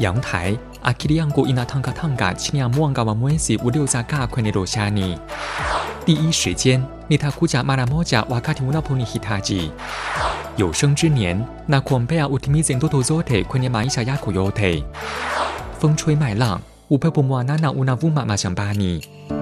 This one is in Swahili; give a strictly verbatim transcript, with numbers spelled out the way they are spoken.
阳台 akili yangu inatanga-tanga chini ya mwanga wa mwezi uliozagaa kwenye roshani. 第一时间 nitakuja mara moja wakati unaponihitaji. 有生之年 nakuombea utimize ndoto zote kwenye maisha yako yote. 风吹麦浪 upepo mwanana unavuma mashambani.